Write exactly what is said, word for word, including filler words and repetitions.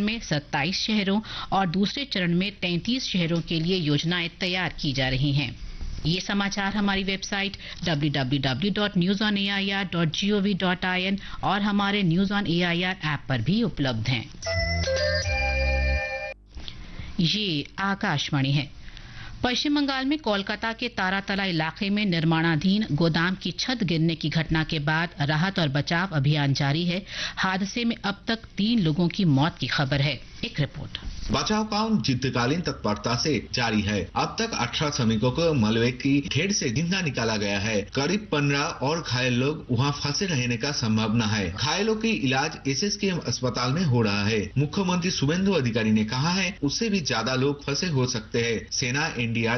में सत्ताईस शहरों और दूसरे चरण में तैंतीस शहरों के लिए योजनाएं तैयार की जा रही हैं। ये समाचार हमारी website W W W dot news on A I R dot G O V dot I N और हमारे news on A I R app पर भी उपलब्ध हैं। ये आकाशवाणी है। पश्चिम बंगाल में कोलकाता के तारातला इलाके में निर्माणाधीन गोदाम की छत गिरने की घटना के बाद राहत और बचाव अभियान जारी है। हादसे में अब तक तीन लोगों की मौत की खबर है। एक रिपोर्ट। बचाव काम युद्धकालीन तत्परता से जारी है। अब तक अठारह श्रमिकों को मलबे की ढेर से जिंदा निकाला गया है। करीब पंद्रह और घायल लोग वहां फंसे रहने का संभावना है। घायलों की इलाज एस एस के एम अस्पताल में हो रहा है। मुख्यमंत्री शुभेंदु अधिकारी ने कहा है उससे भी ज्यादा लोग फंसे हो सकते हैं। सेना, एन डी आर